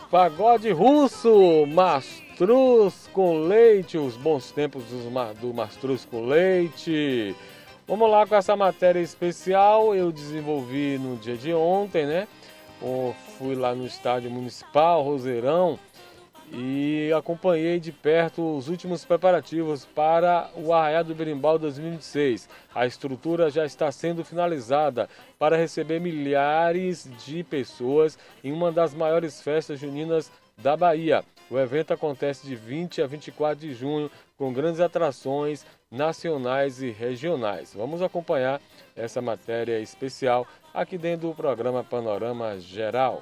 Pagode russo, mastruz com leite, os bons tempos do mastruz com leite. Vamos lá com essa matéria especial, eu desenvolvi no dia de ontem, né? Fui lá no estádio municipal, Roseirão, e acompanhei de perto os últimos preparativos para o Arraiá do Berimbau 2026. A estrutura já está sendo finalizada para receber milhares de pessoas em uma das maiores festas juninas da Bahia. O evento acontece de 20 a 24 de junho com grandes atrações nacionais e regionais. Vamos acompanhar essa matéria especial aqui dentro do programa Panorama Geral.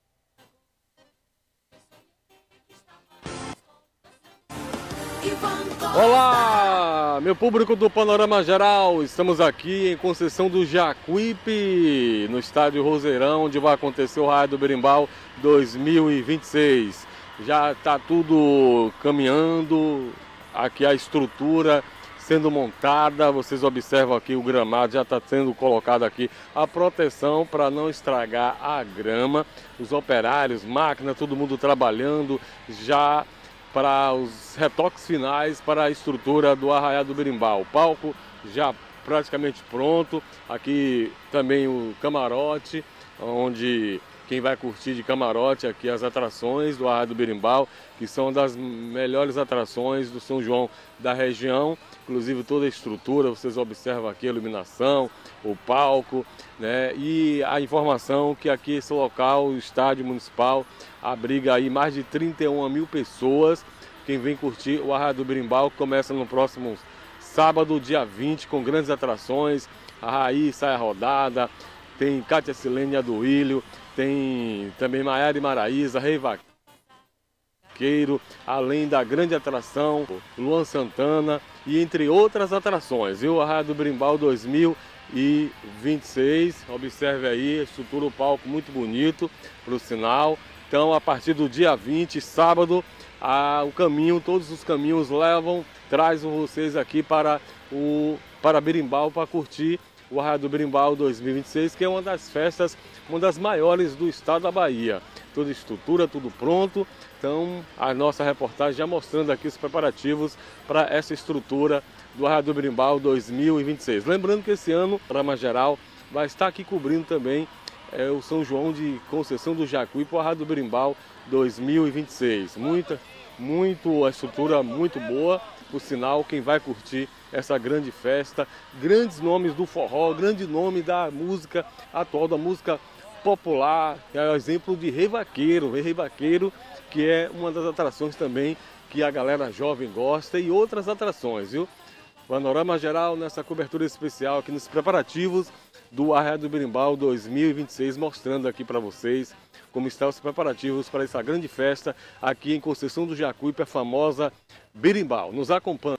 Olá, meu público do Panorama Geral, estamos aqui em Conceição do Jacuípe, no estádio Roseirão, onde vai acontecer o Arraiá do Berimbau 2026. Já está tudo caminhando, aqui a estrutura sendo montada, vocês observam aqui o gramado, já está sendo colocado aqui a proteção para não estragar a grama, os operários, máquina, todo mundo trabalhando já para os retoques finais para a estrutura do Arraiá do Berimbau. O palco já praticamente pronto, aqui também o camarote, onde quem vai curtir de camarote aqui as atrações do Arraiá do Berimbau, que são das melhores atrações do São João da região, inclusive toda a estrutura, vocês observam aqui a iluminação, o palco, né? E a informação que aqui esse local, o estádio municipal, abriga aí mais de 31 mil pessoas, quem vem curtir o Arraiá do Berimbau, que começa no próximo sábado, dia 20, com grandes atrações, a Raí sai a rodada, tem Cátia Silene e Aduílio, tem também Maiara e Maraísa, Rei Vaqueiro, além da grande atração, Luan Santana e entre outras atrações. E o Arraiá do Berimbau 2026, observe aí, a estrutura do palco muito bonito, para o sinal. Então, a partir do dia 20, sábado, o caminho, todos os caminhos trazem vocês aqui para Berimbau, para curtir o Arraiá do Berimbau 2026, que é uma das festas, uma das maiores do estado da Bahia. Toda estrutura, tudo pronto. Então, a nossa reportagem já mostrando aqui os preparativos para essa estrutura do Arraiá do Berimbau 2026. Lembrando que esse ano, o Panorama Geral vai estar aqui cobrindo também o São João de Conceição do Jacuípe, o Arraiá do Berimbau 2026. A estrutura muito boa, por sinal, quem vai curtir essa grande festa, grandes nomes do forró, grande nome da música atual, da música popular, é o exemplo de Rei Vaqueiro, que é uma das atrações também que a galera jovem gosta, e outras atrações, viu? Panorama Geral nessa cobertura especial aqui nos preparativos do Arraiá do Berimbau 2026, mostrando aqui para vocês como estão os preparativos para essa grande festa aqui em Conceição do Jacuípe, a famosa Berimbau. Nos acompanhe.